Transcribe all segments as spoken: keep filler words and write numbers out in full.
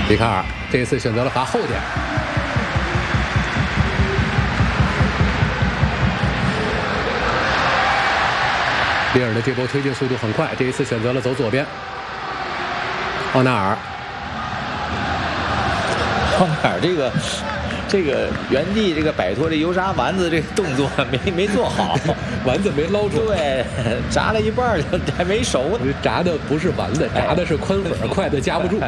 里卡尔这一次选择了罚后点。里尔的这波推进速度很快，这一次选择了走左边。奥纳尔， 奥纳尔这个这个原地这个摆脱这油炸丸子这个动作没没做好， 丸子没捞住， 对，炸了一半还没熟呢。 炸的不是丸子，炸的是宽粉，哎、快的夹不住。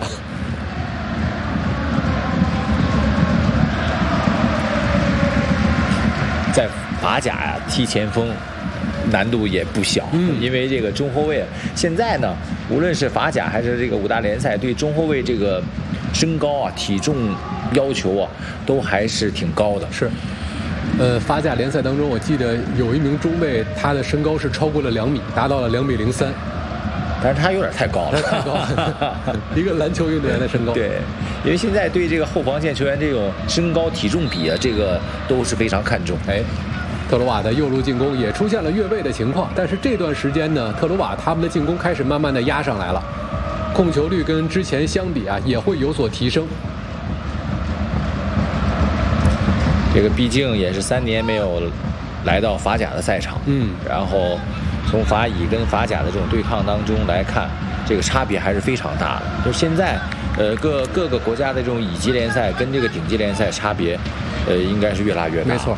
在法甲呀、啊、踢前锋难度也不小，嗯，因为这个中后卫现在呢，无论是法甲还是这个五大联赛，对中后卫这个身高啊、体重要求啊，都还是挺高的。 是，呃，法甲联赛当中，我记得有一名中卫，他的身高是超过了两米，达到了两米零三， 但是他有点太高了， 太高了，一个篮球运动员的身高。 对，因为现在对这个后防线球员这种身高体重比啊，这个都是非常看重。 哎。特鲁瓦的右路进攻也出现了越位的情况，但是这段时间呢，特鲁瓦他们的进攻开始慢慢的压上来了，控球率跟之前相比啊也会有所提升。 这个毕竟也是三年没有来到法甲的赛场，嗯，然后从法乙跟法甲的这种对抗当中来看，这个差别还是非常大的。就现在，呃，各各个国家的这种乙级联赛跟这个顶级联赛差别，呃，应该是越拉越大。 没错。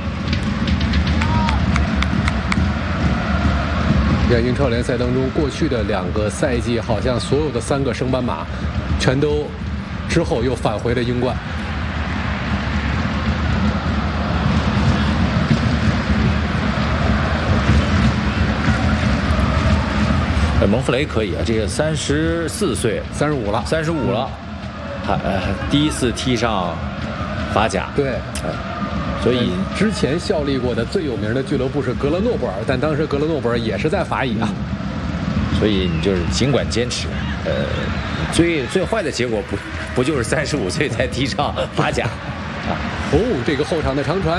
在英超联赛当中，过去的两个赛季，好像所有的三个升班马，全都之后又返回了英冠。 呃，蒙弗雷可以啊，这个三十四岁， 三十五了， 三十五了，还、嗯、呃第一次踢上法甲。 对。 呃所以之前效力过的最有名的俱乐部是格勒诺布尔，但当时格勒诺布尔也是在法乙啊。 所以你就是尽管坚持，呃，最最坏的结果不不就是三十五岁才踢上法甲啊？ 哦，这个后场的长传。